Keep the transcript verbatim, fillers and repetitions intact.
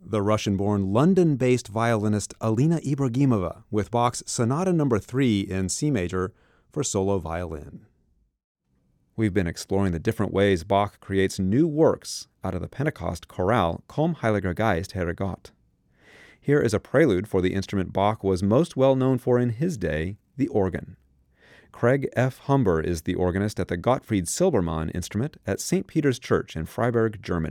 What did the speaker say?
the Russian-born London-based violinist Alina Ibragimova with Bach's Sonata Number three in C major for solo violin. We've been exploring the different ways Bach creates new works out of the Pentecost chorale Komm, Heiliger Geist, Heere Gott. Here is a prelude for the instrument Bach was most well known for in his day, the organ. Craig F. Humber is the organist at the Gottfried Silbermann instrument at Saint Peter's Church in Freiburg, Germany.